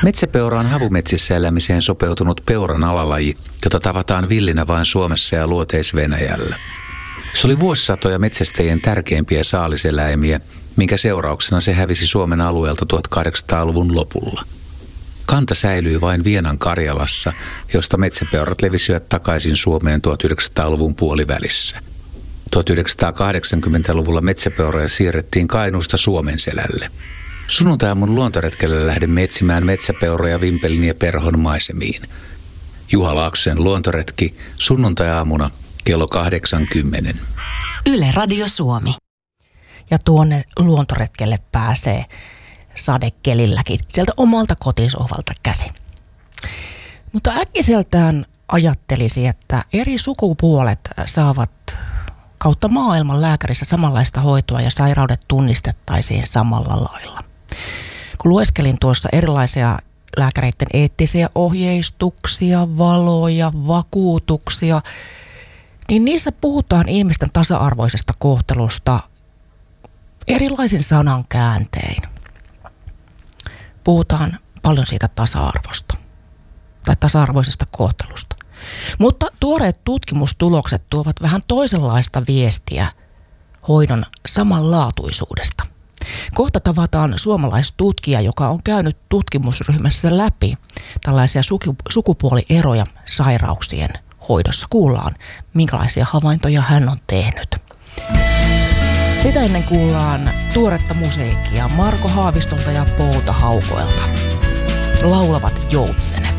Metsäpeura on havumetsissä elämiseen sopeutunut peuran alalaji, jota tavataan villinä vain Suomessa ja Luoteis-Venäjällä. Se oli vuosisatoja metsästäjien tärkeimpiä saaliseläimiä, minkä seurauksena se hävisi Suomen alueelta 1800-luvun lopulla. Kanta säilyi vain Vienan Karjalassa, josta metsäpeurat levisivät takaisin Suomeen 1900-luvun puolivälissä. 1980-luvulla metsäpeuroja siirrettiin Kainuusta Suomenselälle. Sunnuntai-aamun luontoretkelle lähdemme etsimään metsäpeuroja Vimpelin ja Perhon maisemiin. Juha Laaksosen luontoretki sunnuntai-aamuna kello 8:10. Yle Radio Suomi. Ja tuonne luontoretkelle pääsee sadekelilläkin sieltä omalta kotisohvalta käsin. Mutta äkkiseltään ajattelisi, että eri sukupuolet saavat kautta maailman lääkärissä samanlaista hoitoa ja sairaudet tunnistettaisiin samalla lailla. Kun lueskelin tuossa erilaisia lääkäreiden eettisiä ohjeistuksia, valoja, vakuutuksia, niin niissä puhutaan ihmisten tasa-arvoisesta kohtelusta erilaisin sanankääntein. Puhutaan paljon siitä tasa-arvosta tai tasa-arvoisesta kohtelusta. Mutta tuoreet tutkimustulokset tuovat vähän toisenlaista viestiä hoidon samanlaatuisuudesta. Kohta tavataan suomalaistutkija, joka on käynyt tutkimusryhmässä läpi tällaisia sukupuolieroja sairauksien hoidossa. Kuullaan, minkälaisia havaintoja hän on tehnyt. Sitä ennen kuullaan tuoretta musiikkia Marko Haavistolta ja Pouta Haukoelta. Laulavat joutsenet.